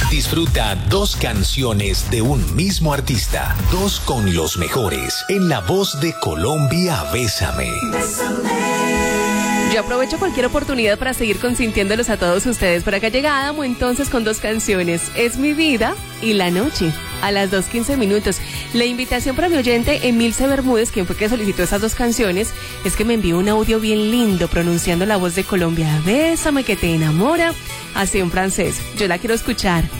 Disfruta 2 canciones de un mismo artista, 2 con los mejores, en la voz de Colombia, Bésame. Yo aprovecho cualquier oportunidad para seguir consintiéndolos a todos ustedes. Por acá llega Adamo entonces con 2 canciones, Es mi vida y La noche, a las 2:15. La invitación para mi oyente Emilce Bermúdez, quien fue que solicitó esas 2 canciones, es que me envió un audio bien lindo pronunciando la voz de Colombia, Bésame que te enamora, así en francés. Yo la quiero escuchar.